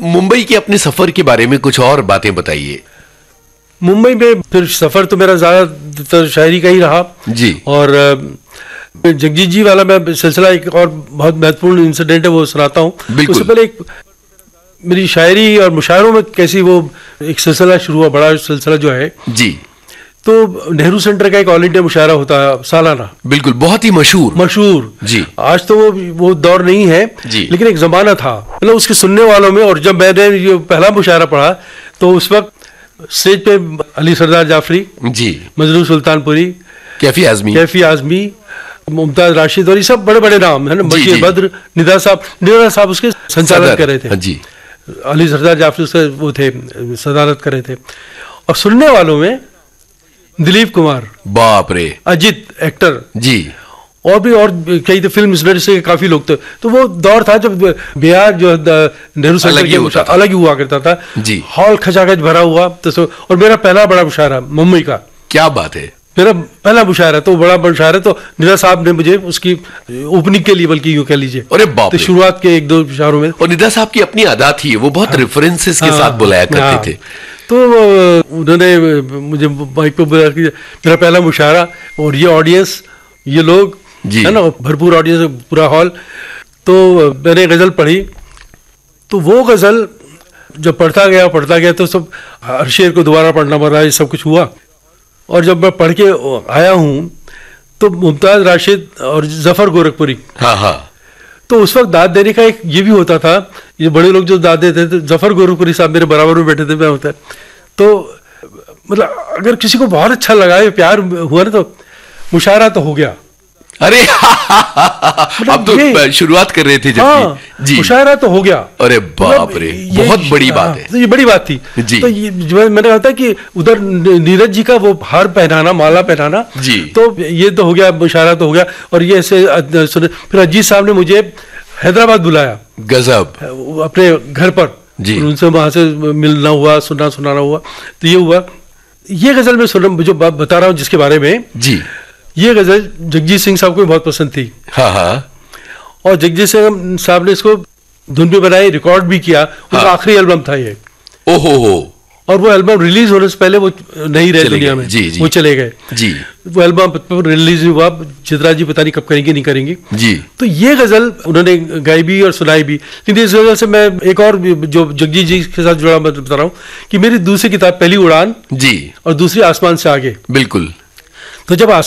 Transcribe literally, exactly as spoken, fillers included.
मुंबई के अपने सफर के बारे में कुछ और बातें बताइए। मुंबई में फिर सफर तो मेरा ज्यादातर शायरी का ही रहा जी। और जगजीत जी वाला मैं सिलसिला एक और बहुत महत्वपूर्ण इंसिडेंट है वो सुनाता हूँ। उससे पहले एक मेरी शायरी और मुशायरों में कैसी वो एक सिलसिला शुरू हुआ, बड़ा सिलसिला जो है जी। तो नेहरू सेंटर का एक ऑल इंडिया मुशायरा होता है सालाना, बिल्कुल, बहुत ही मशहूर मशहूर जी। आज तो वो वो दौर नहीं है जी, लेकिन एक जमाना था मतलब उसके सुनने वालों में। और जब मैंने ये पहला मुशायरा पढ़ा तो उस वक्त स्टेज पे अली सरदार जाफरी जी, मजनू सुल्तानपुरी, कैफी आजमी कैफी आजमी, मुमताज राशिद और ये सब बड़े बड़े नाम है ना, बशीर बद्र, निदा साहब निदा साहब उसके संचालक कर रहे थे जी। अली सरदार जाफरी उसके वो थे सदारत कर रहे थे। और सुनने वालों में दिलीप कुमार, बाप रे, अजित एक्टर जी, और भी और कई थे, फिल्म इंडस्ट्री के काफी लोग थे। तो वो दौर था जब बिहार जो नेहरू सेंटर के अलग ही हुआ करता था जी, हॉल खचाखच भरा हुआ। तो और मेरा पहला बड़ा मुशायरा मुंबई का। क्या बात है, मेरा पहला मुशायरा तो बड़ा मुशायरा तो निदा साहब ने मुझे उसकी ओपनिंग के लिए, बल्कि यूं कह लीजिए, अरे बाप तो शुरुआत के एक दो मुशायरों में। और निदा साहब की अपनी अदा थी, वो बहुत रेफरेंसेस के साथ बुलाया करते थे। तो उन्होंने मुझे माइक पे बुलाया कि मेरा पहला मुशायरा और ये ऑडियंस, ये लोग है ना, भरपूर ऑडियंस, पूरा हॉल। तो मैंने गजल पढ़ी तो वो गजल जब पढ़ता गया पढ़ता गया तो सब हर शेर को दोबारा पढ़ना पड़ा, ये सब कुछ हुआ। और जब मैं पढ़ के आया हूँ तो मुमताज राशिद और जफर गोरखपुरी, हाँ हाँ, तो उस वक्त दाद देने का एक ये भी होता था, ये बड़े लोग जो दाद देते थे, जफर गोरखपुरी साहब मेरे बराबर में बैठे थे, मैं होता है तो मतलब अगर किसी को बहुत अच्छा लगा, ये प्यार हुआ ना, तो मुशायरा तो हो गया। अरे अब तो शुरुआत कर रहे थे जब हाँ, जी, मुशायरा तो हो गया। अरे बाप रे, बहुत बड़ी बात है। तो ये बड़ी बात थी जी। तो ये जो मैंने कहा था कि उधर नीरज जी का वो हार पहनाना, माला पहनाना जी, तो ये तो हो गया, मुशायरा तो हो गया। और ये ऐसे फिर अजीत साहब ने मुझे हैदराबाद बुलाया, गजब, अपने घर पर जी, उनसे वहां से मिलना हुआ, सुनना सुनाना हुआ। तो ये हुआ, ये गजल में सुन जो बात बता रहा हूँ जिसके बारे में जी, ये गजल जगजीत सिंह साहब को बहुत पसंद थी। हाँ हाँ, और जगजीत सिंह साहब ने इसको धुन पे बनाई, रिकॉर्ड भी किया। हाँ, उनका आखिरी एल्बम था ये। ओहो हो, और वो एल्बम रिलीज होने से पहले वो नहीं रहे दुनिया में, जी, जी, वो चले गए जी। वो एल्बम रिलीज हुआ, चित्रा जी पता नहीं कब करेंगे नहीं करेंगी जी। तो ये गजल उन्होंने गाई भी और सुनाई भी। लेकिन इस गजल से मैं एक और जो जगजीत जी के साथ जुड़ा मैं बता रहा हूँ कि मेरी दूसरी किताब पहली उड़ान जी और दूसरी आसमान से आगे, बिल्कुल। तो जब